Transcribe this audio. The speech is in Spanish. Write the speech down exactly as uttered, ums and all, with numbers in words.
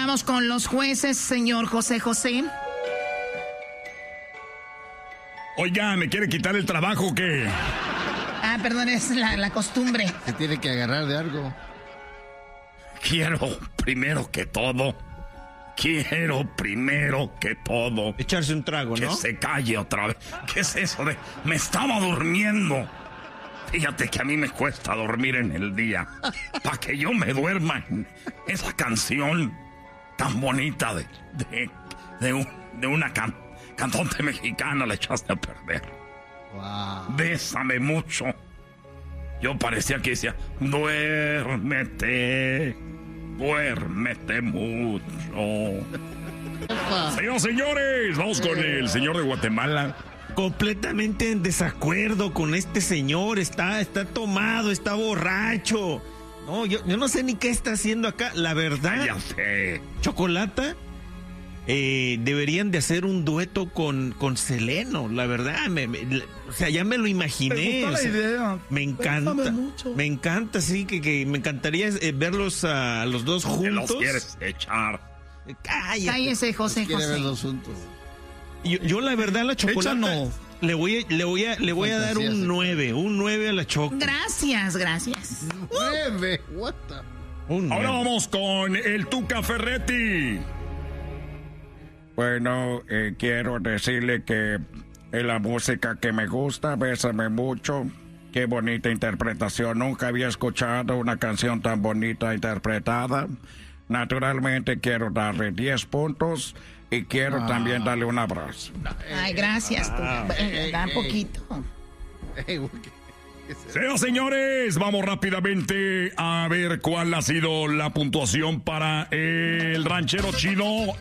vamos con los jueces, señor José José. Oiga, ¿me quiere quitar el trabajo o qué? Ah, perdón, es la, la costumbre. Se tiene que agarrar de algo. Quiero, primero que todo, quiero primero que todo... echarse un trago, ¿no? Que se calle otra vez. ¿Qué es eso de... me estaba durmiendo? Fíjate que a mí me cuesta dormir en el día. Para que yo me duerma en esa canción tan bonita de... de, de, un, de una can, cantante mexicana la echaste a perder. Wow. Bésame mucho. Yo parecía que decía, duérmete, duérmete mucho. Señoras, señores, vamos con el señor de Guatemala. Completamente en desacuerdo con este señor. Está, está tomado, está borracho. No, yo, yo no sé ni qué está haciendo acá. La verdad, Ya sé. Chocolata, eh, deberían de hacer un dueto con, con Seleno. La verdad, me, me, o sea, ya me lo imaginé. Me gusta o sea, la idea. Me encanta. Bésame mucho. Me encanta, sí, que, que me encantaría eh, verlos a los dos ¿Te juntos. los quieres echar? Cállate. Cállese, José Quiere José. verlos juntos. Yo, yo la verdad, la Chocolata, Échanos. le voy a, le voy a, le voy a dar Fantasía un nueve, un nueve a la Choco. Gracias, gracias. Nueve. What the... Un Ahora nueve. vamos con el Tuca Ferretti. Bueno, eh, quiero decirle que es la música que me gusta, bésame mucho. Qué bonita interpretación, nunca había escuchado una canción tan bonita interpretada. Naturalmente quiero darle diez puntos y quiero también darle un abrazo. Ay, gracias. Tú. Bueno, da poquito. Ey, güey, ¿qué- qué es eso? Señoras, señores, vamos rápidamente a ver cuál ha sido la puntuación para el ranchero chino.